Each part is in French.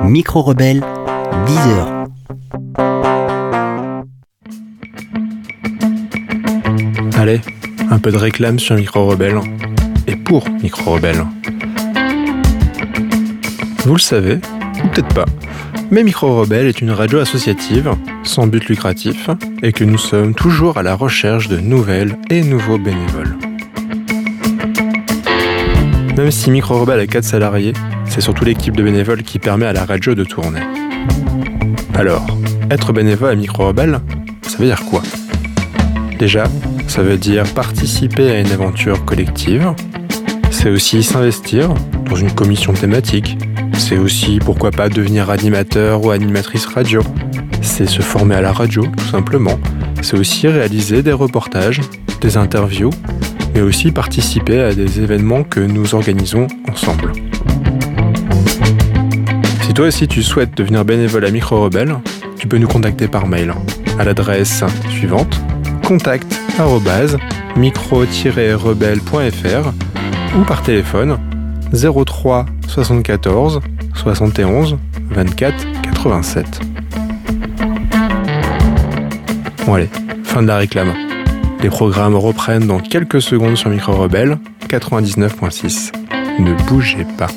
Micro-rebelle, 10h. Allez, un peu de réclame sur Micro-rebelle. Et pour Micro-rebelle. Vous le savez, ou peut-être pas, mais Micro-rebelle est une radio associative, sans but lucratif, et que nous sommes toujours à la recherche de nouvelles et nouveaux bénévoles. Même si Micro-rebelle a 4 salariés, c'est surtout l'équipe de bénévoles qui permet à la radio de tourner. Alors, être bénévole à Micro-rebelle, ça veut dire quoi ? Déjà, ça veut dire participer à une aventure collective. C'est aussi s'investir dans une commission thématique. C'est aussi, pourquoi pas, devenir animateur ou animatrice radio. C'est se former à la radio, tout simplement. C'est aussi réaliser des reportages, des interviews, mais aussi participer à des événements que nous organisons ensemble. Si toi aussi tu souhaites devenir bénévole à Micro-rebelle, tu peux nous contacter par mail à l'adresse suivante contact@micro-rebelle.fr ou par téléphone 03 74 71 24 87. Bon allez, fin de la réclame. Les programmes reprennent dans quelques secondes sur Micro-rebelle 99.6. Ne bougez pas.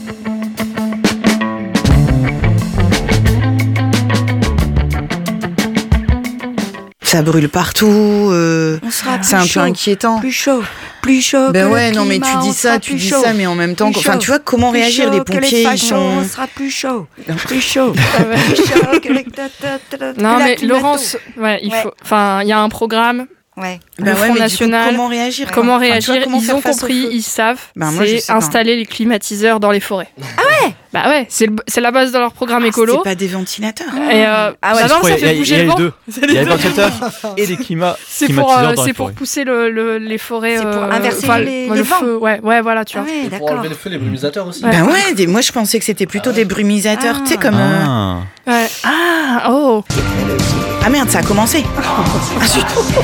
Ça brûle partout, c'est un peu inquiétant. Plus chaud. Ben ouais, non mais tu dis ça, mais en même temps, enfin tu vois comment réagir les pompiers, ils sont. On sera plus chaud. Plus chaud que les. Non mais Laurence, ouais, il faut. Enfin, il y a un programme. Ouais. Ben Front National. Comment réagir Comment enfin, réagir comment ils ont face au compris, feu. ils savent. Ben, moi, je c'est sais pas. installer les climatiseurs dans les forêts. Ah ouais. Bah ouais, c'est la base de leur programme écolo. C'est pas des ventilateurs. Et Ah ouais, bah non, ça fait bouger le vent. Il y a les ventilateurs et les climatiseurs dans les pour forêts. pousser les forêts. C'est pour inverser les le vents. feu. Ouais, voilà, tu Ah vois. ouais, Et pour d'accord. enlever le feu, les brumisateurs aussi. Ouais. Ben ouais, moi je pensais que c'était plutôt des brumisateurs, tu sais comme. Ouais. Ah, oh. Ah merde, ça a commencé. Ah zut.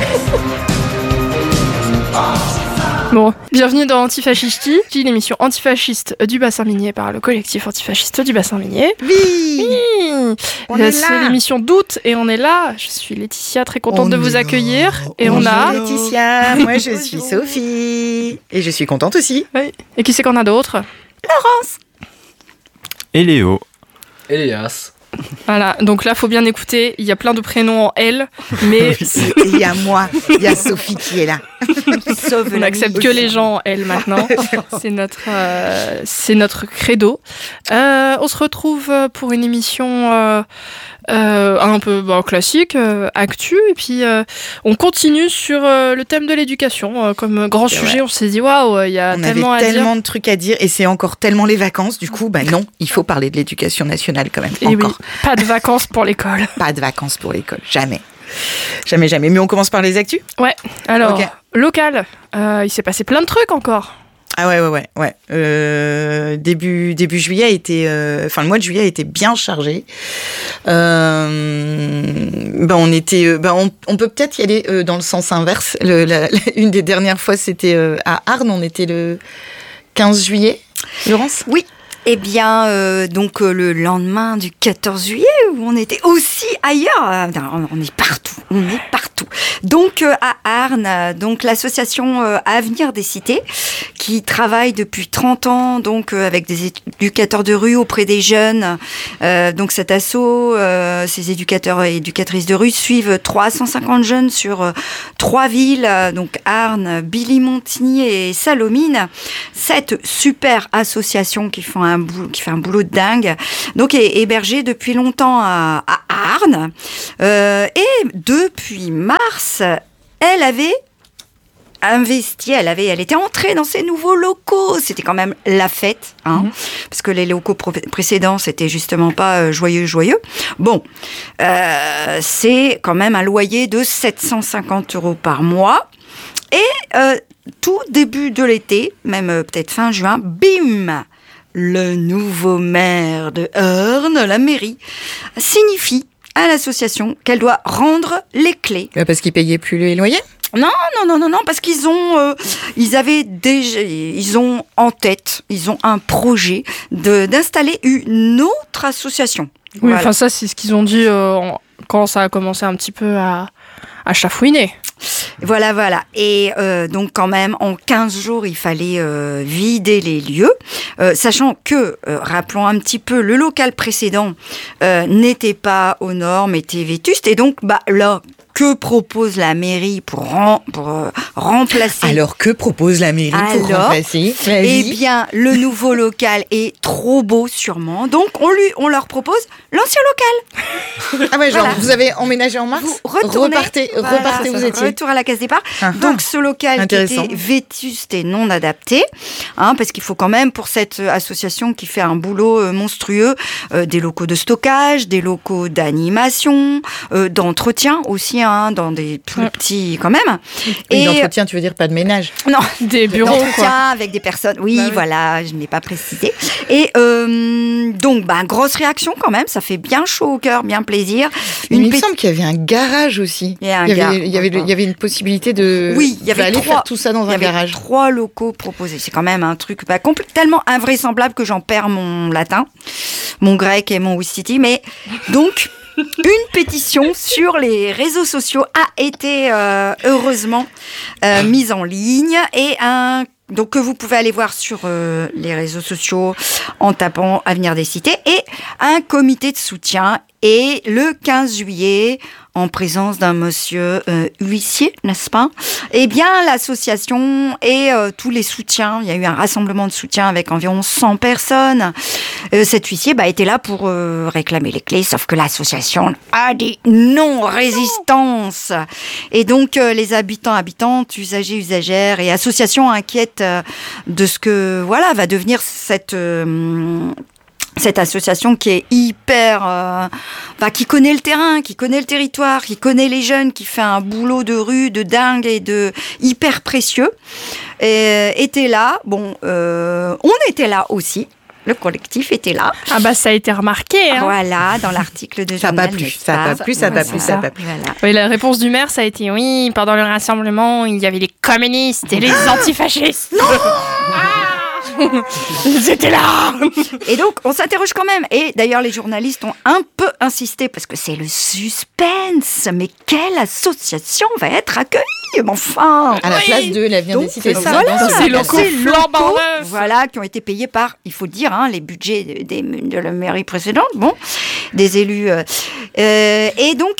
Bon, bienvenue dans Antifascisti, l'émission antifasciste du bassin minier par le collectif antifasciste du bassin minier. Oui. On est C'est là. l'émission d'août et on est là. Je suis Laetitia, très contente de vous accueillir. Et on a... Laetitia, moi je suis Sophie. Et je suis contente aussi. Oui. Et qui c'est qu'on a d'autres ? Et Léo. Elias. Voilà, donc là, faut bien écouter. Il y a plein de prénoms en L, mais Et il y a moi, il y a Sophie qui est là. on n'accepte que les gens en L maintenant. C'est notre credo. On se retrouve pour une émission un peu classique, actu, et puis on continue sur le thème de l'éducation comme grand sujet. On s'est dit waouh, il y a On tellement avait à dire. tellement de trucs à dire et c'est encore tellement les vacances. Du coup, bah non, il faut parler de l'éducation nationale quand même. Et encore. oui, pas de vacances pour l'école. Pas de vacances pour l'école, jamais. Jamais, jamais. Mais on commence par les actus ? Ouais. Alors, Ok. local, il s'est passé plein de trucs encore. Ah ouais. Début juillet a été, le mois de juillet a été bien chargé. On peut peut-être y aller dans le sens inverse. Une des dernières fois, c'était à Arnes. On était le 15 juillet. Laurence ? Oui. Eh bien, le lendemain du 14 juillet, où on était aussi ailleurs, on est partout. Donc, à Arnes, donc l'association Avenir des Cités, qui travaille depuis 30 ans, donc avec des éducateurs de rue auprès des jeunes. Donc, cet asso, ces éducateurs et éducatrices de rue suivent 350 jeunes sur 3 villes, donc Arnes, Billy-Montigny et Salomine. Cette super association qui fait un boulot de dingue, donc est hébergée depuis longtemps à Arnes. Et depuis mars, elle avait investi, elle était entrée dans ces nouveaux locaux. C'était quand même la fête, parce que les locaux précédents, c'était justement pas joyeux. Bon, c'est quand même un loyer de 750 € par mois. Et tout début de l'été, même peut-être fin juin, bim, le nouveau maire de Arnes, la mairie, signifie à l'association qu'elle doit rendre les clés. Parce qu'ils payaient plus les loyers ? Non, parce qu'ils ont en tête, ils ont un projet d'installer une autre association. Oui, enfin ça, c'est ce qu'ils ont dit quand ça a commencé un petit peu à chafouiner. Voilà. Et donc quand même, en 15 jours, il fallait vider les lieux, sachant que, rappelons un petit peu, le local précédent n'était pas aux normes, était vétuste, et donc là, que propose la mairie pour remplacer? Alors, que propose la mairie pour remplacer? Eh bien, le nouveau local est trop beau, sûrement. Donc, on leur propose l'ancien local. Ah ouais, genre, vous avez emménagé en mars? Vous repartez où vous étiez. Retour à la case départ. Donc, ce local qui était vétuste et non adapté, parce qu'il faut quand même, pour cette association qui fait un boulot monstrueux, des locaux de stockage, des locaux d'animation, d'entretien aussi, dans des plus petits quand même. Et d'entretien, tu veux dire pas de ménage? Non, des bureaux, d'entretien avec des personnes. Oui, voilà, je n'ai pas précisé. Et donc, grosse réaction quand même, ça fait bien chaud au cœur, bien plaisir. Il me semble qu'il y avait un garage aussi. Il y avait une possibilité de aller faire tout ça dans un garage. Il y avait 3 locaux proposés. C'est quand même un truc tellement invraisemblable que j'en perds mon latin, mon grec et mon Ouistiti. Mais donc... Une pétition sur les réseaux sociaux a été heureusement mise en ligne et donc que vous pouvez aller voir sur les réseaux sociaux en tapant Avenir des Cités, et un comité de soutien. Et le 15 juillet, en présence d'un monsieur huissier, n'est-ce pas? Eh bien, l'association et tous les soutiens, il y a eu un rassemblement de soutien avec environ 100 personnes. Cet huissier était là pour réclamer les clés, sauf que l'association a dit non-résistance. Et donc, les habitantes, usagers, usagères et associations inquiètes de ce que va devenir cette association qui est hyper... qui connaît le terrain, qui connaît le territoire, qui connaît les jeunes, qui fait un boulot de rue, de dingue et de hyper précieux, était là. On était là aussi. Le collectif était là. Ah ça a été remarqué. Voilà, dans l'article de journal. Ça n'a pas plu. Voilà. Oui, la réponse du maire, ça a été oui, pendant le rassemblement, il y avait les communistes et les antifascistes. Non. Ils étaient là. Et donc, on s'interroge quand même. Et d'ailleurs, les journalistes ont un peu insisté parce que c'est le suspense. Mais quelle association va être accueillie? Enfin, à la place de l'Avenir des Cités. Ces locaux flambant neufs. Voilà, qui ont été payés par, il faut dire, les budgets de la mairie précédente, des élus. Et donc,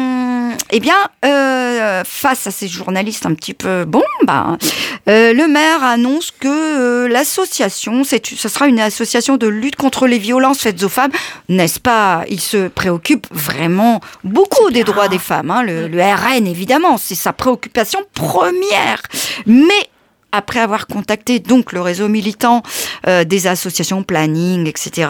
face à ces journalistes un petit peu, le maire annonce que l'association, ce sera une association de lutte contre les violences faites aux femmes, n'est-ce pas? Il se préoccupe vraiment beaucoup des droits des femmes. Le RN, évidemment, c'est sa préoccupation première. Mais après avoir contacté donc le réseau militant des associations planning, etc.,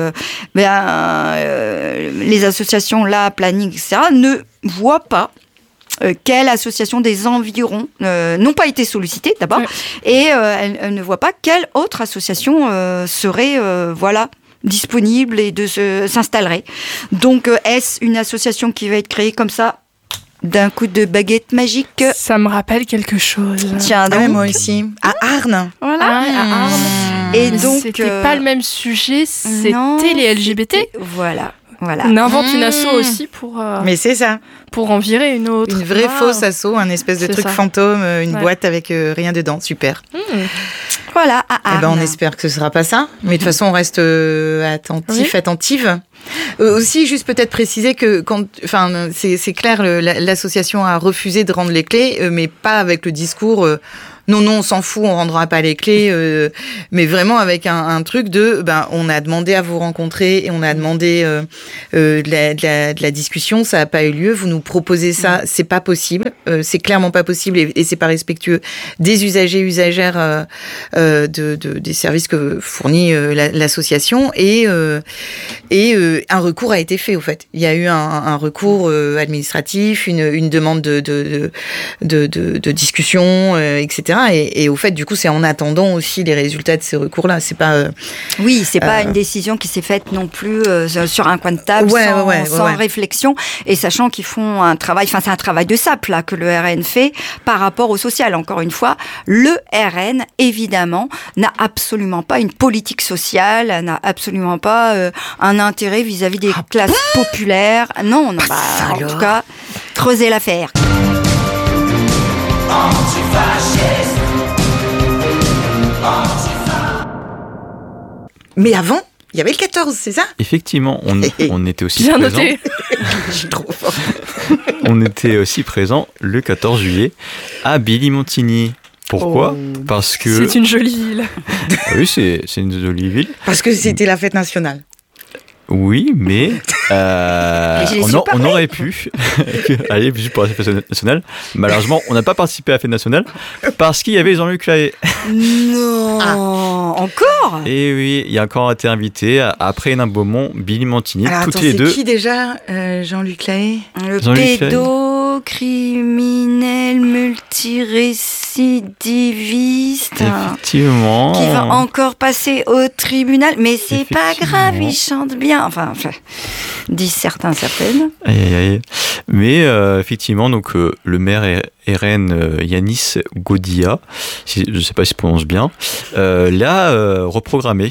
les associations planning, etc., ne voient pas quelle association des environs n'ont pas été sollicitées d'abord, et elles ne voient pas quelle autre association serait disponible et s'installerait. Donc est-ce une association qui va être créée comme ça d'un coup de baguette magique? Ça me rappelle quelque chose. Tiens donc. Moi aussi. À Arnes. Voilà, à Arnes. Et donc c'était pas le même sujet, c'était les LGBT. Voilà. On invente une asso aussi pour. Mais c'est ça. Pour en virer une autre. Une vraie fausse asso, un espèce de truc fantôme, une boîte avec rien dedans. Super. Voilà, à Arnes. On espère que ce sera pas ça. Mais de toute façon, on reste attentive. Aussi, juste peut-être préciser que c'est clair, l'association a refusé de rendre les clés, mais pas avec le discours non, on s'en fout, on rendra pas les clés, mais vraiment avec un truc de, on a demandé à vous rencontrer et on a demandé de la discussion, ça a pas eu lieu, vous nous proposez ça, c'est pas possible, c'est clairement pas possible et c'est pas respectueux des usagers, usagères des services que fournit l'association et un recours a été fait au fait. Il y a eu un recours administratif, une demande de discussion, etc. etc. Et au fait, du coup, c'est en attendant aussi les résultats de ces recours-là. C'est pas. Oui, c'est pas une décision qui s'est faite non plus sur un coin de table sans réflexion, et sachant qu'ils font un travail. Enfin, c'est un travail de sape là que le RN fait par rapport au social. Encore une fois, le RN évidemment n'a absolument pas une politique sociale, n'a absolument pas un intérêt vis-à-vis des classes populaires. Non, en tout cas, creusez l'affaire. Mais avant, il y avait le 14, c'est ça ? Effectivement, on était aussi bien présent. noté. Je suis trop fort. On était aussi présent le 14 juillet à Billy-Montigny. Pourquoi ? Parce que c'est une jolie ville. Oui, c'est une jolie ville. Parce que c'était la fête nationale. Oui, mais on aurait pu aller juste pour la fête nationale. Malheureusement, on n'a pas participé à la fête nationale parce qu'il y avait Jean-Luc Lahaye. Non, encore ? Et oui, il a encore été invité après Hénin Beaumont, Billy-Montigny, toutes les deux. C'est qui déjà, Jean-Luc Lahaye ? Le pédocriminel multirécidiviste. Effectivement. Qui va encore passer au tribunal. Mais c'est pas grave, il chante bien. Enfin, disent certains, certaines. Aïe. Mais effectivement, donc le maire RN Yanis Godia, je ne sais pas si je prononce bien, l'a reprogrammé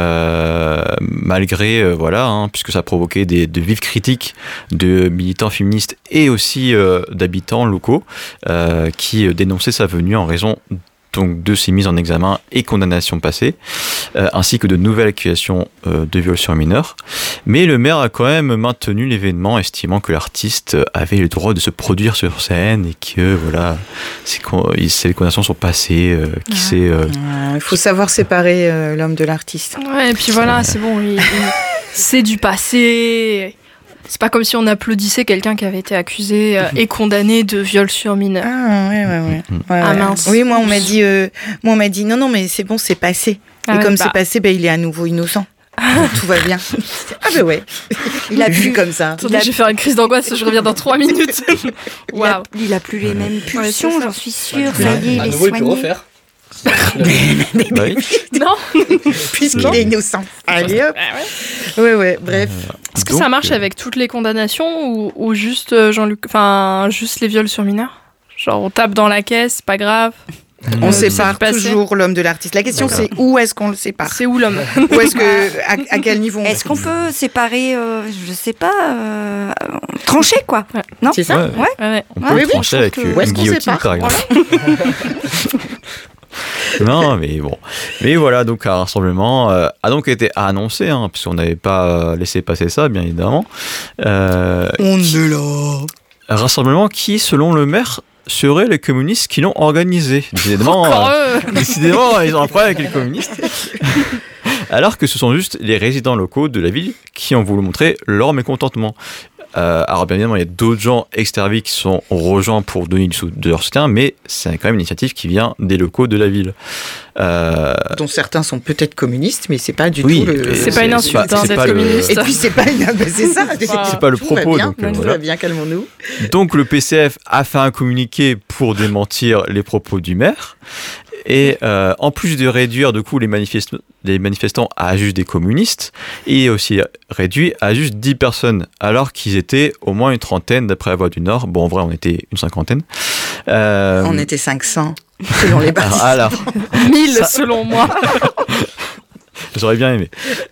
malgré puisque ça a provoqué de vives critiques de militants féministes et aussi d'habitants locaux qui dénonçaient sa venue en raison donc de ces mises en examen et condamnations passées, ainsi que de nouvelles accusations de viol sur mineurs. Mais le maire a quand même maintenu l'événement, estimant que l'artiste avait le droit de se produire sur scène et que ces condamnations sont passées. Il faut savoir séparer l'homme de l'artiste. Ouais, et puis voilà, c'est bon, c'est du passé. C'est pas comme si on applaudissait quelqu'un qui avait été accusé et condamné de viol sur mineur. Ah ouais. Mince. Oui, moi on m'a dit non mais c'est bon, c'est passé. Et comme c'est passé, il est à nouveau innocent. Donc, tout va bien. Ah ben ouais. Il a vu comme ça. Attendez, je vais faire une crise d'angoisse, je reviens dans 3 minutes. Wow. Il a plus les mêmes pulsions, j'en suis sûre. Ça y est, il est nouveau, il peut soigné. refaire. Non. Puisqu'il est innocent. Allez hop. Ouais, bref. Est-ce que ça marche avec toutes les condamnations ou juste juste les viols sur mineurs ? Genre on tape dans la caisse, c'est pas grave. On sépare toujours l'homme de l'artiste. La question c'est où est-ce qu'on le sépare ? C'est où l'homme ? Ou est-ce que à quel niveau Est-ce qu'on peut séparer, je sais pas, trancher quoi ? Ouais. Non ? C'est ça ? Ouais. On peut le trancher avec une guillotine par exemple. Non, mais bon. Mais voilà, donc un rassemblement a donc été annoncé, puisqu'on n'avait pas laissé passer ça, bien évidemment. On est là. Un rassemblement qui, selon le maire, seraient les communistes qui l'ont organisé. Décidément, ils ont un problème avec les communistes. Alors que ce sont juste les résidents locaux de la ville qui ont voulu montrer leur mécontentement. Alors bien évidemment, il y a d'autres gens extérieurs qui sont rejoints pour donner de leur soutien, mais c'est quand même une initiative qui vient des locaux de la ville. Dont certains sont peut-être communistes, mais c'est pas du tout le... C'est pas une insulte d'être communiste. Et puis c'est pas une... c'est ça. C'est pas le propos. Tout va bien, calmons-nous. Donc le PCF a fait un communiqué pour démentir les propos du maire. Et en plus de réduire du coup les manifestants à juste des communistes, il est aussi réduit à juste 10 personnes, alors qu'ils étaient au moins une trentaine d'après la Voix du Nord. Bon, en vrai, on était une cinquantaine. On était 500, selon les partisans. Alors 1000 selon moi. J'aurais bien aimé.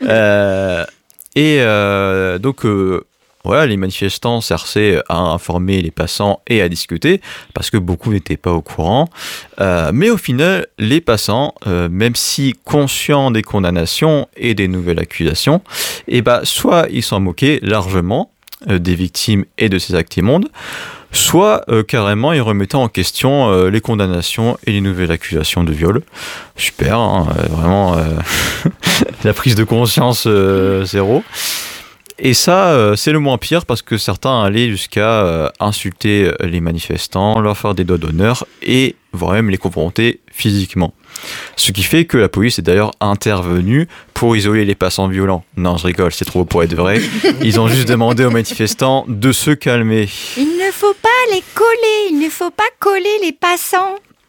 Donc... Voilà, les manifestants cherchaient à informer les passants et à discuter, parce que beaucoup n'étaient pas au courant. Mais au final, les passants, même si conscients des condamnations et des nouvelles accusations, soit ils s'en moquaient largement des victimes et de ces actes immondes, soit carrément ils remettaient en question les condamnations et les nouvelles accusations de viol. Super, vraiment, la prise de conscience zéro. Et ça, c'est le moins pire parce que certains allaient jusqu'à insulter les manifestants, leur faire des doigts d'honneur et voire même les confronter physiquement. Ce qui fait que la police est d'ailleurs intervenue pour isoler les passants violents. Non, je rigole, c'est trop beau pour être vrai. Ils ont juste demandé aux manifestants de se calmer. Il ne faut pas les coller, il ne faut pas coller les passants.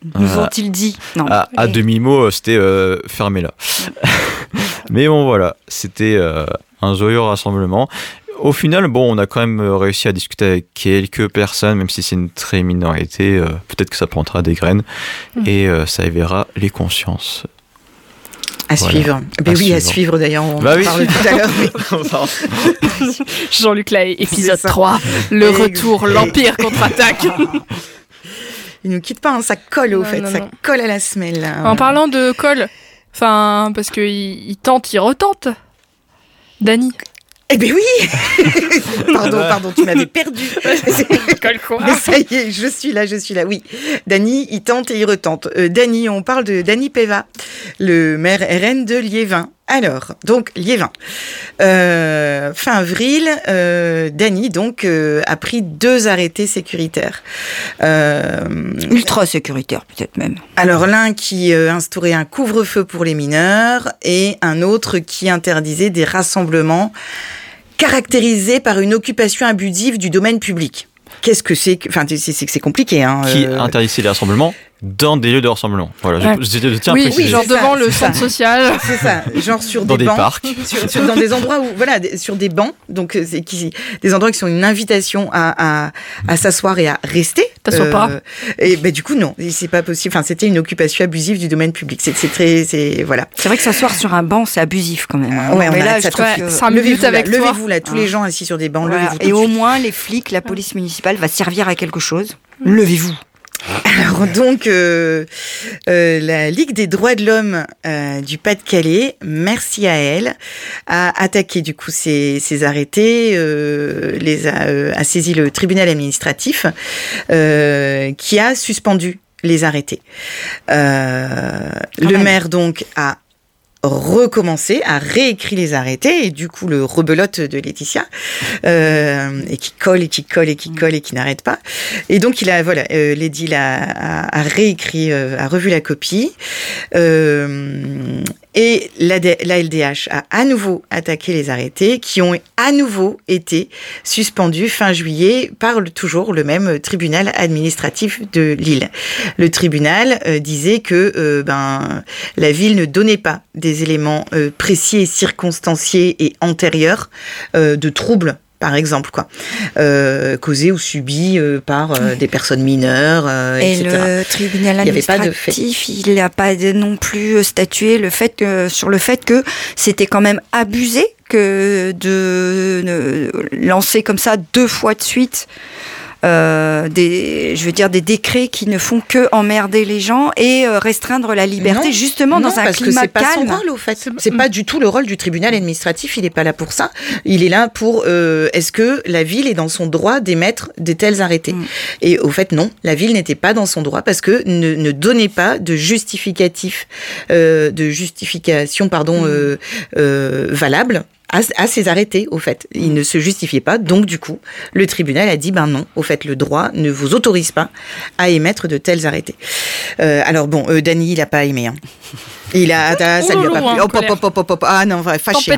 Nous ont-ils dit? Non. À demi-mot, c'était fermez-la. Mais bon, voilà, c'était un joyeux rassemblement. Au final, on a quand même réussi à discuter avec quelques personnes, même si c'est une très minorité. Peut-être que ça prendra des graines et ça éveillera les consciences. À suivre. À suivre d'ailleurs, on en parlait tout à l'heure. Jean-Luc Lahaye, épisode 3, le retour, l'Empire contre-attaque. Il nous quitte pas, hein, ça colle ça colle à la semelle. En parlant de colle, parce qu'il tente, il retente. Dany. Eh bien oui. Pardon, tu m'avais perdu. Colle quoi? Mais ça y est, je suis là, oui. Dany, il tente et il retente. Dany, on parle de Dany Péva, le maire RN de Liévin. Alors, donc, Liévin. Fin avril, Dany, donc, a pris 2 arrêtés sécuritaires. Ultra sécuritaires, peut-être même. Alors, l'un qui instaurait un couvre-feu pour les mineurs et un autre qui interdisait des rassemblements caractérisés par une occupation abusive du domaine public. Qu'est-ce que c'est? C'est compliqué. Hein, Qui interdisait les rassemblements dans des lieux de rassemblement. Voilà, je tiens à préciser. Oui, genre devant le centre social. C'est ça, genre sur dans des bancs, parcs. Dans des endroits où, sur des bancs, donc des endroits qui sont une invitation à s'asseoir et à rester. T'assois pas. Et du coup, non, c'est pas possible. Enfin, c'était une occupation abusive du domaine public. Voilà. C'est vrai que s'asseoir sur un banc, c'est abusif quand même. Ouais, mais là, je trouve que 5 minutes avec toi. Levez-vous là, tous les gens assis sur des bancs, levez-vous. Et au moins, les flics, la police municipale va servir à quelque chose. Levez-vous. Alors donc, la Ligue des droits de l'homme du Pas-de-Calais, merci à elle, a attaqué du coup ces arrêtés, a saisi le tribunal administratif qui a suspendu les arrêtés. Le maire donc a réécrit les arrêtés et du coup le rebelote de Laetitia et qui colle et qui n'arrête pas et donc il a l'édile a réécrit, a revu la copie et la LDH a à nouveau attaqué les arrêtés qui ont à nouveau été suspendus fin juillet par toujours le même tribunal administratif de Lille. Le tribunal disait que la ville ne donnait pas des éléments précis et circonstanciés et antérieurs de troubles, par exemple, causés ou subis par des personnes mineures, et etc. Le tribunal administratif, il n'a pas non plus statué sur le fait que c'était quand même abusé que de lancer comme ça 2 fois de suite des décrets qui ne font que emmerder les gens et restreindre la liberté justement dans un climat calme. Parce que c'est pas son rôle au fait. C'est pas du tout le rôle du tribunal administratif. Il est pas là pour ça. Il est là pour est-ce que la ville est dans son droit d'émettre de tels arrêtés. Et au fait non, la ville n'était pas dans son droit parce que ne donnait pas de justification valable à ces arrêtés, au fait. Il ne se justifiait pas, donc du coup, le tribunal a dit, non, au fait, le droit ne vous autorise pas à émettre de tels arrêtés. Alors bon, Dany, il n'a pas aimé, hein. Il a, ça lui a pas plu. Ah non, fâché.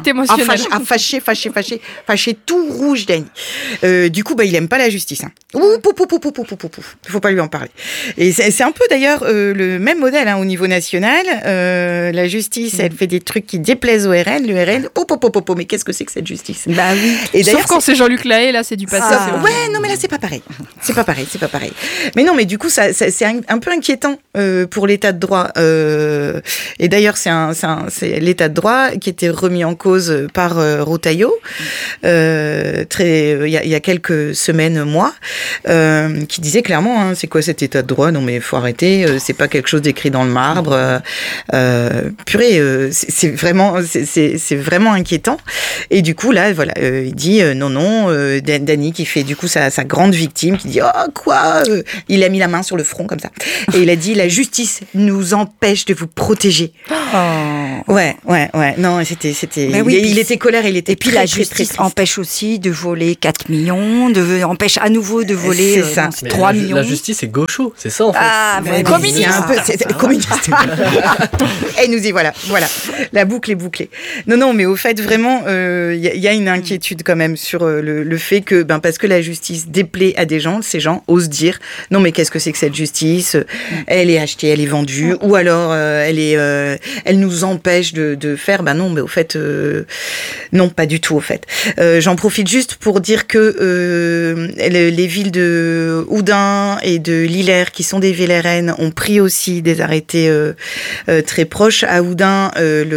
Fâché, tout rouge, Dany. Du coup, il aime pas la justice. Hein. Faut pas lui en parler. Et c'est un peu d'ailleurs le même modèle au niveau national. La justice, elle fait des trucs qui déplaisent au RN. Le RN, mais qu'est-ce que c'est que cette justice? Bah oui. Et sauf quand c'est Jean-Luc Lahaye, là, c'est du passé. Ouais, non, mais là, c'est pas pareil. C'est pas pareil. Mais non, mais du coup, ça c'est un peu inquiétant pour l'état de droit. Et d'ailleurs, c'est l'état de droit qui était remis en cause par Rotaillot il y a quelques semaines, mois, qui disait clairement, c'est quoi cet état de droit? Non, mais faut arrêter. C'est pas quelque chose d'écrit dans le marbre. Purée, c'est vraiment inquiétant. Et du coup, là, voilà, il dit non. Dany qui fait du coup sa grande victime, qui dit il a mis la main sur le front comme ça. Et il a dit la justice nous empêche de vous protéger. obligé. Ouais. Non, c'était. Il était colère, il était. Et puis très, la très, justice très triste. empêche aussi de voler 4 millions, empêche à nouveau de voler C'est ça. 3 millions. La justice est gaucho, c'est ça en fait. Ah, Ouais, vraiment. mais c'est un peu communiste. Et nous y voilà. La boucle est bouclée. Non, mais au fait, vraiment, y a une inquiétude quand même sur le fait que, parce que la justice déplaît à des gens, ces gens osent dire, non, mais qu'est-ce que c'est que cette justice ? Elle est achetée, elle est vendue, ou alors elle nous empêche de faire. Non, mais au fait, non, pas du tout, au fait. J'en profite juste pour dire que les villes de Houdain et de Lillers, qui sont des villes RN, ont pris aussi des arrêtés très proches. À Houdain,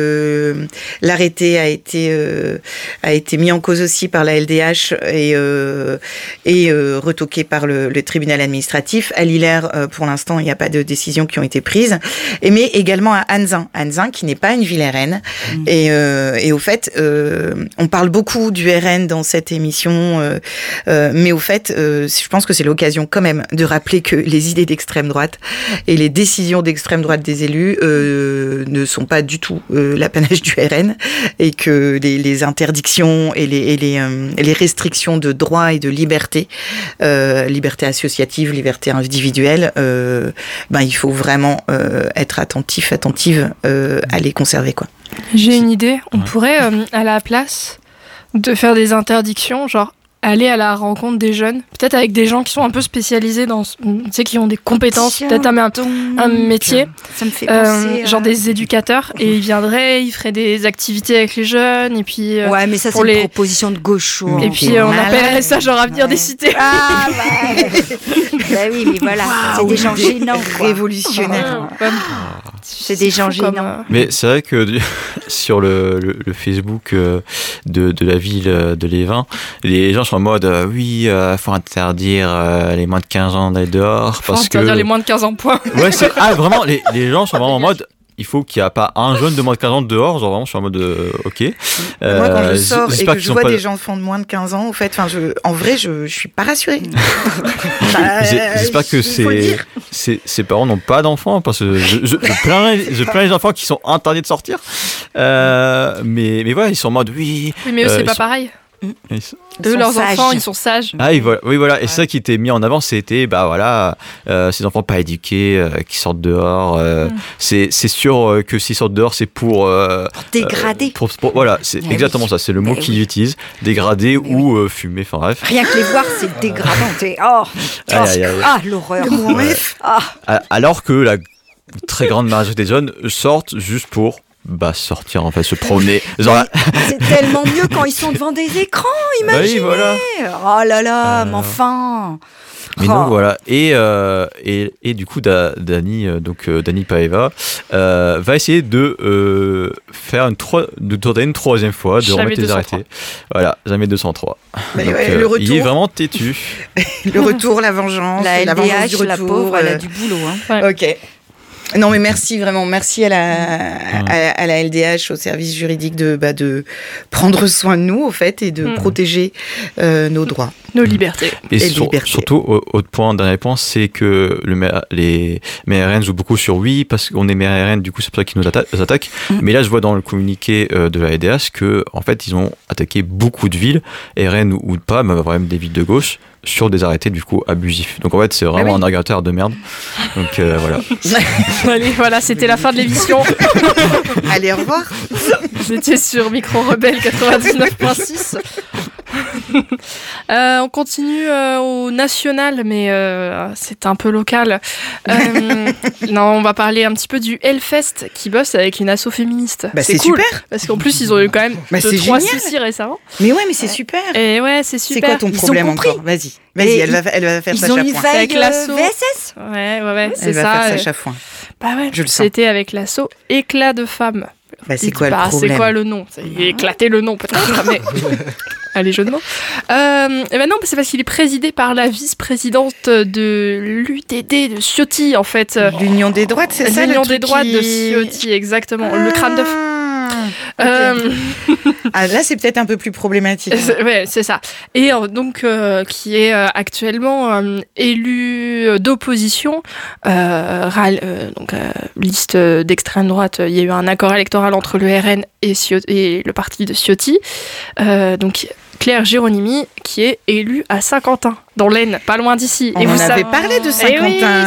l'arrêté a été mis en cause aussi par la LDH et retoqué par le tribunal administratif. À Lillers, pour l'instant, il n'y a pas de décisions qui ont été prises. Mais également à Anzin, qui n'est pas une ville RN. Et au fait, on parle beaucoup du RN dans cette émission, mais au fait, je pense que c'est l'occasion quand même de rappeler que les idées d'extrême droite et les décisions d'extrême droite des élus ne sont pas du tout l'apanage du RN, et que les interdictions et les restrictions de droits et de liberté, liberté associative, liberté individuelle, il faut vraiment être attentive à les conserver, quoi. J'ai une idée. On pourrait, à la place de faire des interdictions, genre aller à la rencontre des jeunes, peut-être avec des gens qui sont un peu spécialisés qui ont des compétences, peut-être un métier, ça me fait penser genre des éducateurs, et ils feraient des activités avec les jeunes, et puis ouais, mais ça c'est une proposition de gaucho. Et puis on appellerait ça genre Avenir des cités. Ah oui, mais voilà, c'est des gens gênants, révolutionnaires. C'est des gens gênants. Mais c'est vrai que sur le Facebook de la ville de Lévin, les gens sont en mode oui, faut interdire les moins de 15 ans d'aller dehors. Faut interdire les moins de 15 ans, point. Ouais, vraiment, les gens sont vraiment en mode il faut qu'il n'y a pas un jeune de moins de 15 ans dehors, genre vraiment je suis en mode ok. Moi quand je sors et que je vois des enfants de moins de 15 ans, au fait, en vrai je suis pas rassurée. J'espère que ces parents n'ont pas d'enfants, parce que je plains les enfants qui sont interdits de sortir. Mais voilà, ils sont en mode oui. Oui, mais eux c'est pas pareil. Leurs enfants, ils sont sages. Ah oui, voilà. Et c'est ça qui était mis en avant, c'était ces enfants pas éduqués qui sortent dehors. C'est sûr que s'ils sortent dehors, c'est pour dégrader. Voilà, c'est exactement ça. C'est le mot qu'ils utilisent, dégrader ou fumer. Enfin bref. Rien que les voir, c'est dégradant. L'horreur. Alors que la très grande majorité des jeunes sortent juste pour sortir, en fait, se promener. C'est tellement mieux quand ils sont devant des écrans, imaginez. Oui, voilà. Oh là là, mais enfin. Mais non, voilà. Et du coup, Dani Paeva va essayer de tenter une troisième fois, de jamais remettre les 203. arrêtés. Voilà, jamais 203. Donc, le retour. il est vraiment têtu. Le retour, la vengeance, la vengeance du LDH, la retour. pauvre, elle a du boulot. Hein. Ouais. Ok. Non, mais merci à la LDH, au service juridique de prendre soin de nous, au fait, et de protéger nos droits. Nos libertés. Et surtout, autre point, dernier point, c'est que les RN jouent beaucoup sur oui, parce qu'on est maire RN, du coup c'est pour ça qu'ils nous attaquent. Mais là, je vois dans le communiqué de la LDH que, en fait, ils ont attaqué beaucoup de villes, RN ou pas, mais même des villes de gauche, sur des arrêtés du coup abusifs. Donc en fait c'est vraiment un agrégateur de merde. Donc voilà. Allez, voilà, c'était la fin de l'émission. Allez, au revoir. Vous étiez sur Micro Rebelle 99.6. On continue au national, mais c'est un peu local. Non, on va parler un petit peu du Hellfest qui bosse avec une asso féministe. C'est cool, super. parce qu'en plus ils ont eu quand même 2-3 soucis récemment. Mais ouais, mais c'est super. Et ouais, c'est super. C'est quoi ton problème encore ? Vas-y, elle va faire ça chaque fois. Avec l'asso VSS. Ouais, c'est ça. Elle va faire ça chaque fois. Bah ouais, je le sens. C'était avec l'asso Éclat de femmes. C'est quoi le problème ? C'est quoi le nom ? Il a éclaté le nom peut-être, mais... Allez, jeu de mots. Et ben non, c'est parce qu'il est présidé par la vice-présidente de l'UDD de Ciotti, en fait. L'Union des droites, c'est ça ? L'Union des droites de Ciotti, exactement. Le crâne d'œuf. Là, c'est peut-être un peu plus problématique. Ouais, c'est ça. Et donc, qui est actuellement élu d'opposition, liste d'extrême droite. Il y a eu un accord électoral entre le RN et le parti de Ciotti. Donc, Claire Géronimi, qui est élue à Saint-Quentin, dans l'Aisne, pas loin d'ici. On en avait parlé de Saint-Quentin.